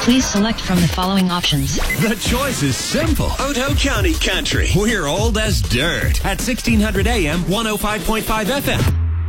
Please select from the following options. The choice is simple. Otoe County Country. We're old as dirt at 1600 AM, 105.5 FM.